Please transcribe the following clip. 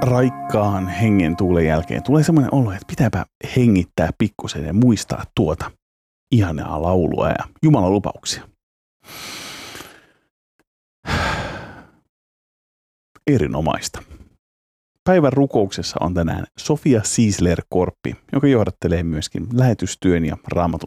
raikkaan hengen tuulen jälkeen tulee semmoinen olo, että pitääpä hengittää pikkusen ja muistaa tuota ihanaa laulua ja Jumalan lupauksia. Erinomaista. Päivän rukouksessa on tänään Sofia Siisler-Korppi, joka johdattelee myöskin lähetystyön ja Raamatun